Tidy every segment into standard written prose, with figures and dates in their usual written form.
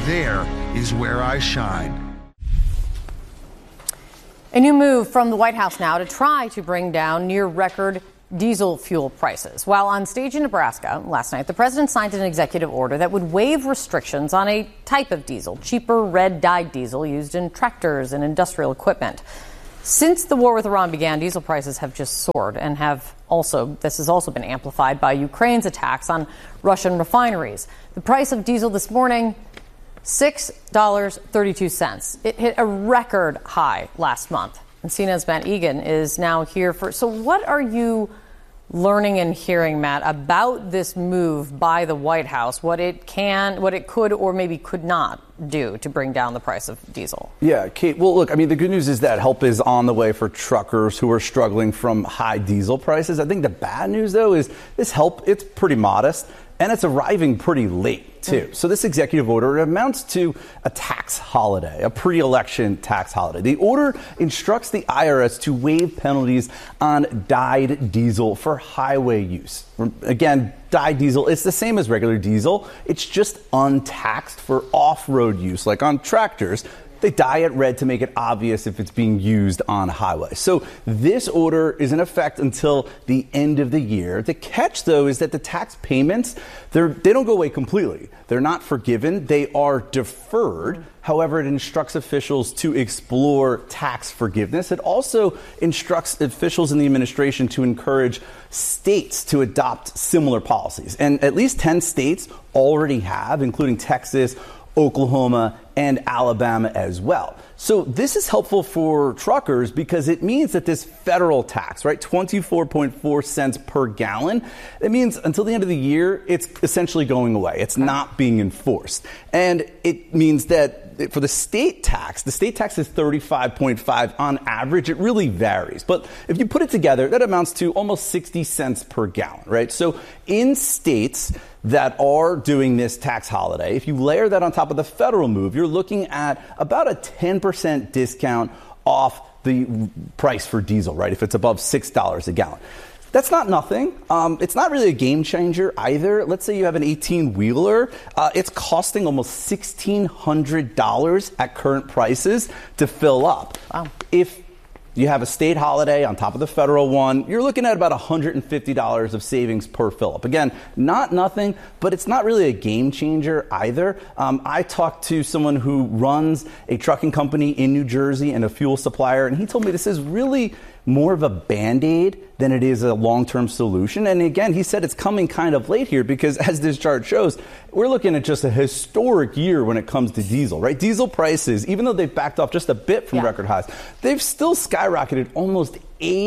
there is where I shine. A new move from the White House now to try to bring down near-record diesel fuel prices. While on stage in Nebraska last night, the president signed an executive order that would waive restrictions on a type of diesel, cheaper red-dyed diesel used in tractors and industrial equipment. Since the war with Iran began, diesel prices have just soared and this has also been amplified by Ukraine's attacks on Russian refineries. The price of diesel this morning, $6.32. It hit a record high last month. And CNN's Matt Egan is now here so what are you learning and hearing, Matt, about this move by the White House, what it could or maybe could not do to bring down the price of diesel? Yeah, Kate, well, look, I mean, the good news is that help is on the way for truckers who are struggling from high diesel prices. I think the bad news, though, is this help, it's pretty modest. And it's arriving pretty late, too. So this executive order amounts to a tax holiday, a pre-election tax holiday. The order instructs the IRS to waive penalties on dyed diesel for highway use. Again, dyed diesel, it's the same as regular diesel. It's just untaxed for off-road use, like on tractors. They dye it red to make it obvious if it's being used on highways. So this order is in effect until the end of the year. The catch, though, is that the tax payments, they don't go away completely. They're not forgiven. They are deferred. However, it instructs officials to explore tax forgiveness. It also instructs officials in the administration to encourage states to adopt similar policies. And at least 10 states already have, including Texas, Oklahoma, and Alabama as well. So this is helpful for truckers because it means that this federal tax, right, 24.4 cents per gallon, it means until the end of the year, it's essentially going away. It's not being enforced. And it means that for the state tax is 35.5 on average. It really varies. But if you put it together, that amounts to almost 60 cents per gallon, right? So in states that are doing this tax holiday, if you layer that on top of the federal move, you're looking at about a 10% discount off the price for diesel, right? If it's above $6 a gallon. That's not nothing. It's not really a game changer either. Let's say you have an 18-wheeler. It's costing almost $1,600 at current prices to fill up. Wow. If you have a state holiday on top of the federal one, you're looking at about $150 of savings per fill-up. Again, not nothing, but it's not really a game changer either. I talked to someone who runs a trucking company in New Jersey and a fuel supplier, and he told me this is really more of a Band-Aid than it is a long-term solution. And again, he said it's coming kind of late here because as this chart shows, we're looking at just a historic year when it comes to diesel, right? Diesel prices, even though they've backed off just a bit from record highs, they've still skyrocketed almost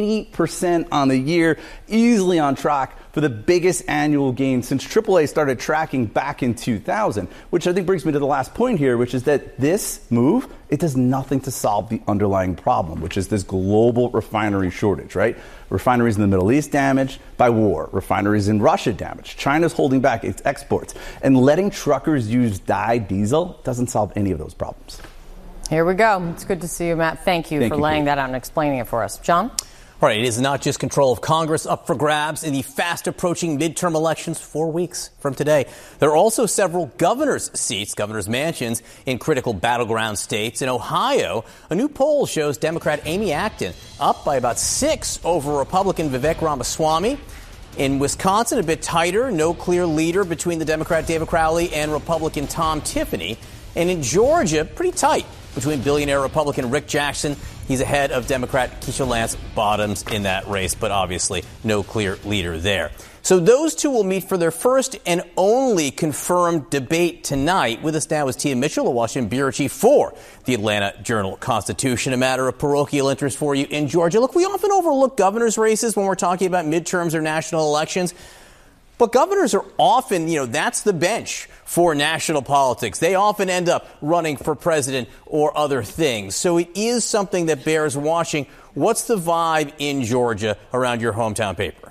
80% on the year, easily on track for the biggest annual gain since AAA started tracking back in 2000, which I think brings me to the last point here, which is that this move, it does nothing to solve the underlying problem, which is this global refinery shortage, right? Refineries in the Middle East damaged by war, refineries in Russia damaged, China's holding back its exports, and letting truckers use dyed diesel doesn't solve any of those problems. Here we go. It's good to see you, Matt. Thank you for laying that out and explaining it for us. John? All right, it is not just control of Congress up for grabs in the fast-approaching midterm elections 4 weeks from today. There are also several governor's seats, governor's mansions, in critical battleground states. In Ohio, a new poll shows Democrat Amy Acton up by about 6 over Republican Vivek Ramaswamy. In Wisconsin, a bit tighter, no clear leader between the Democrat David Crowley and Republican Tom Tiffany. And in Georgia, pretty tight between billionaire Republican Rick Jackson. He's ahead of Democrat Keisha Lance Bottoms in that race, but obviously no clear leader there. So those two will meet for their first and only confirmed debate tonight. With us now is Tia Mitchell, a Washington bureau chief for the Atlanta Journal-Constitution. A matter of parochial interest for you in Georgia. Look, we often overlook governor's races when we're talking about midterms or national elections. But governors are often, that's the bench for national politics. They often end up running for president or other things. So it is something that bears watching. What's the vibe in Georgia around your hometown paper?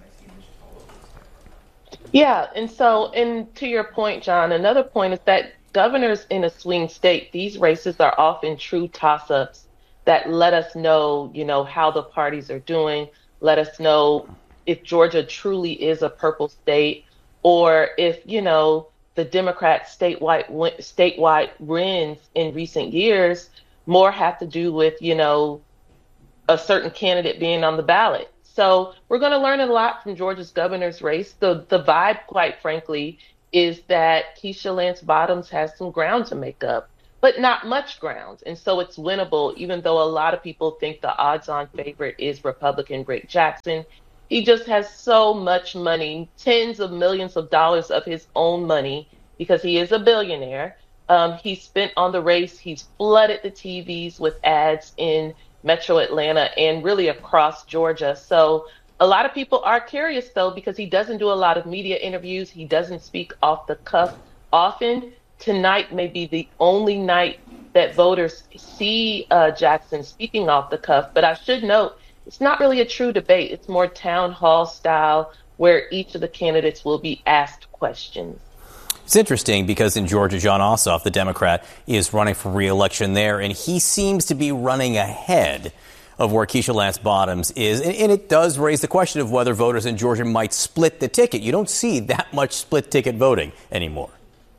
Yeah, and to your point, John, another point is that governors in a swing state, these races are often true toss-ups that let us know, how the parties are doing, let us know if Georgia truly is a purple state, or if, the Democrats' statewide wins in recent years more have to do with, a certain candidate being on the ballot. So we're going to learn a lot from Georgia's governor's race. The vibe, quite frankly, is that Keisha Lance Bottoms has some ground to make up, but not much ground. And so it's winnable, even though a lot of people think the odds-on favorite is Republican Rick Jackson. He just has so much money, tens of millions of dollars of his own money, because he is a billionaire. He's spent on the race. He's flooded the TVs with ads in Metro Atlanta and really across Georgia. So a lot of people are curious, though, because he doesn't do a lot of media interviews. He doesn't speak off the cuff often. Tonight may be the only night that voters see Jackson speaking off the cuff. But I should note, it's not really a true debate. It's more town hall style, where each of the candidates will be asked questions. It's interesting because in Georgia, Jon Ossoff, the Democrat, is running for re-election there, and he seems to be running ahead of where Keisha Lance Bottoms is. And it does raise the question of whether voters in Georgia might split the ticket. You don't see that much split ticket voting anymore.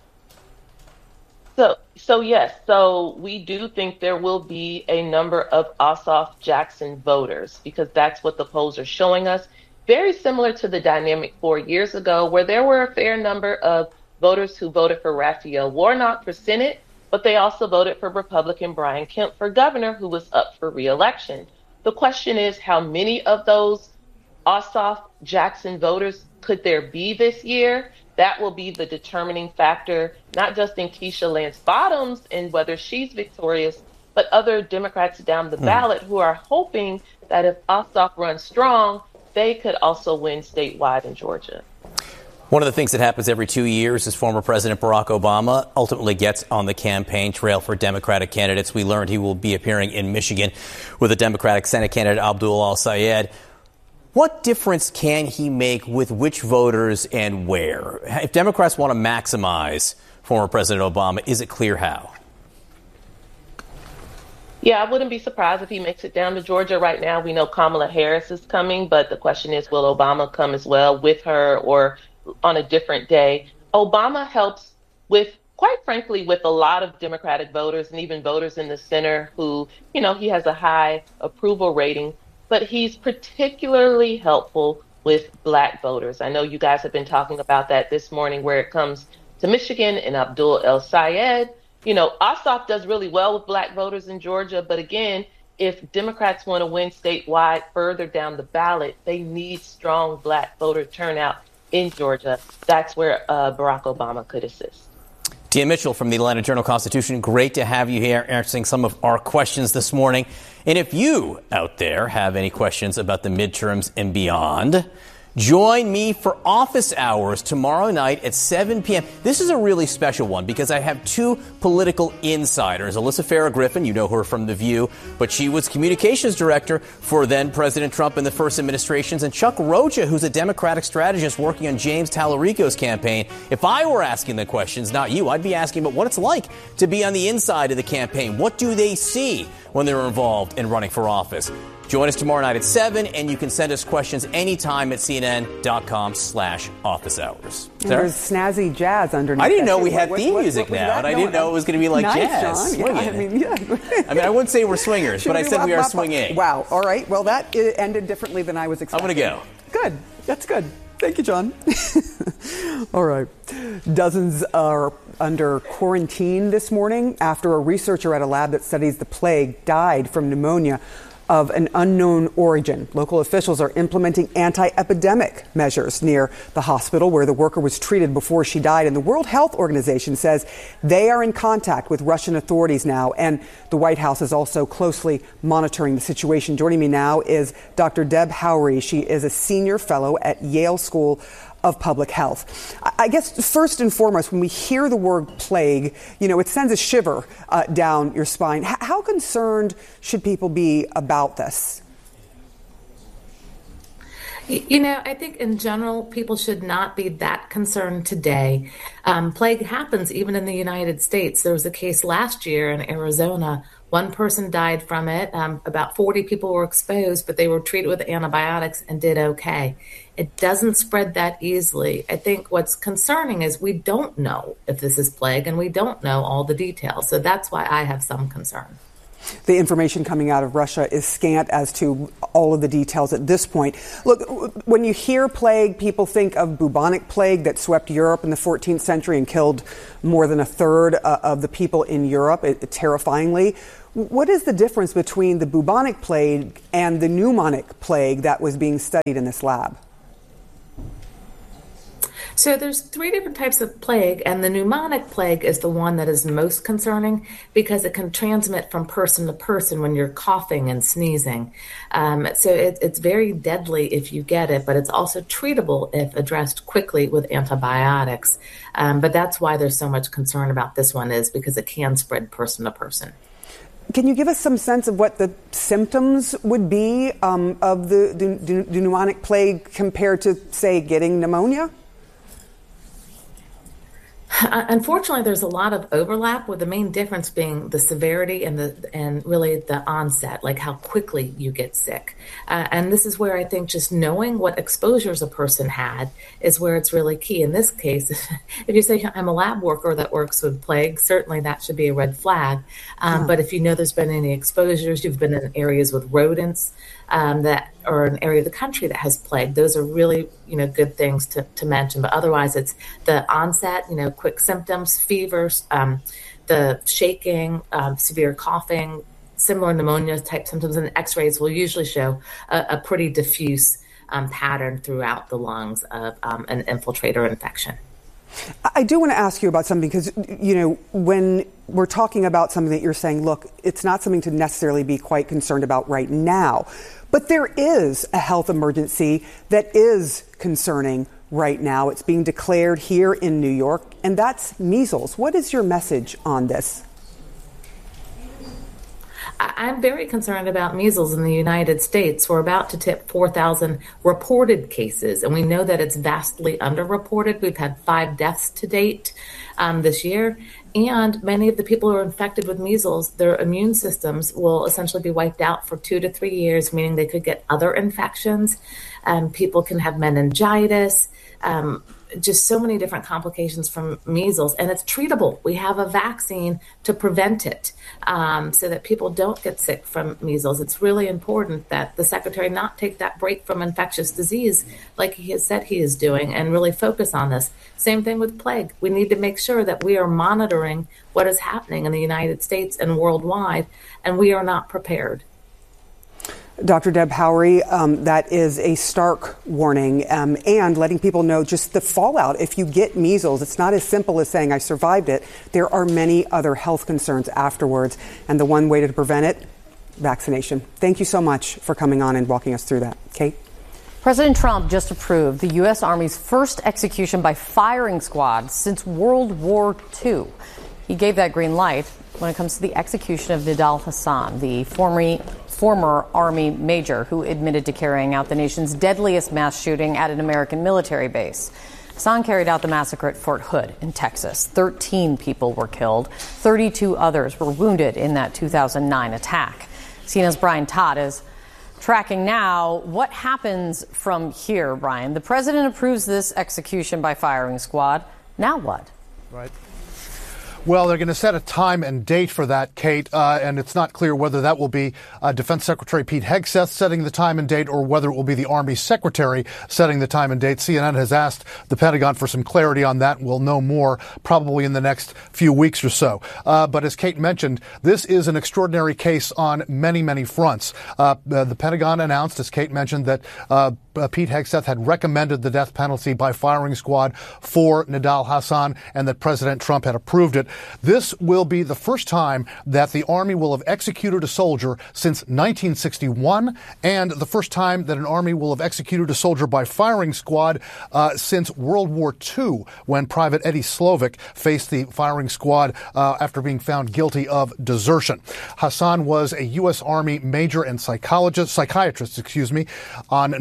So yes, so we do think there will be a number of Ossoff-Jackson voters, because that's what the polls are showing us. Very similar to the dynamic 4 years ago, where there were a fair number of voters who voted for Raphael Warnock for Senate, but they also voted for Republican Brian Kemp for governor, who was up for re-election. The question is, how many of those Ossoff-Jackson voters could there be this year? That will be the determining factor, not just in Keisha Lance Bottoms and whether she's victorious, but other Democrats down the ballot who are hoping that if Ossoff runs strong, they could also win statewide in Georgia. One of the things that happens every 2 years is former President Barack Obama ultimately gets on the campaign trail for Democratic candidates. We learned he will be appearing in Michigan with the Democratic Senate candidate Abdul Al-Sayed. What difference can he make with which voters and where? If Democrats want to maximize former President Obama, is it clear how? Yeah, I wouldn't be surprised if he makes it down to Georgia. Right now, we know Kamala Harris is coming, but the question is, will Obama come as well with her or on a different day? Obama helps with, quite frankly, with a lot of Democratic voters and even voters in the center who, he has a high approval rating, but he's particularly helpful with Black voters. I know you guys have been talking about that this morning where it comes to Michigan and Abdul El-Sayed. Ossoff does really well with Black voters in Georgia, but again, if Democrats want to win statewide further down the ballot, they need strong Black voter turnout in Georgia. That's where Barack Obama could assist. Tia Mitchell from the Atlanta Journal-Constitution, great to have you here answering some of our questions this morning. And if you out there have any questions about the midterms and beyond, join me for office hours tomorrow night at 7 p.m. This is a really special one because I have two political insiders. Alyssa Farah Griffin, you know her from The View, but she was communications director for then President Trump in the first administrations, and Chuck Rocha, who's a Democratic strategist working on James Tallarico's campaign. If I were asking the questions, not you, I'd be asking about what it's like to be on the inside of the campaign. What do they see when they're involved in running for office? Join us tomorrow night at 7, and you can send us questions anytime at cnn.com/office hours. There's snazzy jazz underneath. I didn't know we had theme music now, and I didn't know it was going to be like nice, jazz. John. Yeah, I wouldn't say we're swingers, but I said we are swinging. Wow. All right. Well, that ended differently than I was expecting. I'm going to go. Good. That's good. Thank you, John. All right. Dozens are under quarantine this morning after a researcher at a lab that studies the plague died from pneumonia of an unknown origin. Local officials are implementing anti-epidemic measures near the hospital where the worker was treated before she died. And the World Health Organization says they are in contact with Russian authorities now. And the White House is also closely monitoring the situation. Joining me now is Dr. Deb Howry. She is a senior fellow at Yale School of Public Health. I guess first and foremost, when we hear the word plague, it sends a shiver down your spine. How concerned should people be about this? I think in general, people should not be that concerned today. Plague happens even in the United States. There was a case last year in Arizona One person died from it. About 40 people were exposed, but they were treated with antibiotics and did okay. It doesn't spread that easily. I think what's concerning is we don't know if this is plague, and we don't know all the details. So that's why I have some concern. The information coming out of Russia is scant as to all of the details at this point. Look, when you hear plague, people think of bubonic plague that swept Europe in the 14th century and killed more than a third of the people in Europe, terrifyingly. What is the difference between the bubonic plague and the pneumonic plague that was being studied in this lab? So there's 3 different types of plague, and the pneumonic plague is the one that is most concerning because it can transmit from person to person when you're coughing and sneezing. So it's very deadly if you get it, but it's also treatable if addressed quickly with antibiotics. But that's why there's so much concern about this one, is because it can spread person to person. Can you give us some sense of what the symptoms would be of the pneumonic plague compared to, say, getting pneumonia? Unfortunately, there's a lot of overlap, with the main difference being the severity and really the onset, like how quickly you get sick. And this is where I think just knowing what exposures a person had is where it's really key. In this case, if you say I'm a lab worker that works with plague, certainly that should be a red flag. But if you know there's been any exposures, you've been in areas with rodents, that or an area of the country that has plague, those are really, good things to mention. But otherwise, it's the onset, quick symptoms, fevers, the shaking, severe coughing, similar pneumonia type symptoms, and X-rays will usually show a pretty diffuse pattern throughout the lungs of an infiltrator infection. I do want to ask you about something because, when we're talking about something that you're saying, look, it's not something to necessarily be quite concerned about right now. But there is a health emergency that is concerning right now. It's being declared here in New York, and that's measles. What is your message on this? I'm very concerned about measles in the United States. We're about to tip 4,000 reported cases, and we know that it's vastly underreported. We've had 5 deaths to date this year, and many of the people who are infected with measles, their immune systems will essentially be wiped out for 2 to 3 years, meaning they could get other infections. People can have meningitis, just so many different complications from measles, and it's treatable. We have a vaccine to prevent it, so that people don't get sick from measles. It's really important that the secretary not take that break from infectious disease like he has said he is doing and really focus on this. Same thing with plague. We need to make sure that we are monitoring what is happening in the United States and worldwide, and we are not prepared. Dr. Deb Howry, that is a stark warning, and letting people know just the fallout. If you get measles, it's not as simple as saying I survived it. There are many other health concerns afterwards, and the one way to prevent it, vaccination. Thank you so much for coming on and walking us through that. Kate? President Trump just approved the U.S. Army's first execution by firing squad since World War II. He gave that green light when it comes to the execution of Nidal Hasan, the former Army major who admitted to carrying out the nation's deadliest mass shooting at an American military base. Hasan carried out the massacre at Fort Hood in Texas. 13 people were killed. 32 others were wounded in that 2009 attack. CNN's Brian Todd is tracking now. What happens from here, Brian? The president approves this execution by firing squad. Now what? Right. Well, they're going to set a time and date for that, Kate, and it's not clear whether that will be Defense Secretary Pete Hegseth setting the time and date or whether it will be the Army Secretary setting the time and date. CNN has asked the Pentagon for some clarity on that. We'll know more probably in the next few weeks or so. But as Kate mentioned, this is an extraordinary case on many, many fronts. The Pentagon announced, as Kate mentioned, that Pete Hegseth had recommended the death penalty by firing squad for Nidal Hasan and that President Trump had approved it. This will be the first time that the Army will have executed a soldier since 1961 and the first time that an Army will have executed a soldier by firing squad since World War II, when Private Eddie Slovic faced the firing squad after being found guilty of desertion. Hasan was a U.S. Army major and psychiatrist, on November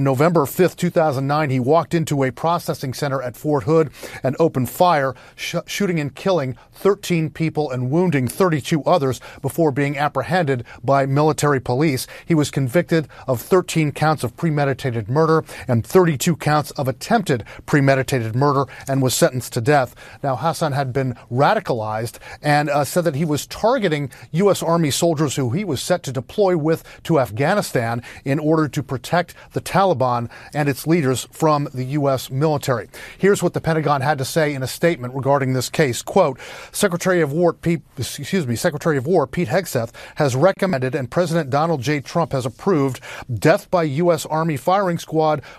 5th, 2009, he walked into a processing center at Fort Hood and opened fire, shooting and killing 13 people and wounding 32 others before being apprehended by military police. He was convicted of 13 counts of premeditated murder and 32 counts of attempted premeditated murder and was sentenced to death. Now, Hassan had been radicalized and said that he was targeting U.S. Army soldiers who he was set to deploy with to Afghanistan in order to protect the Taliban and its leaders from the U.S. military. Here's what the Pentagon had to say in a statement regarding this case. Quote, Secretary of War Pete Hegseth has recommended and President Donald J. Trump has approved death by U.S. Army firing squad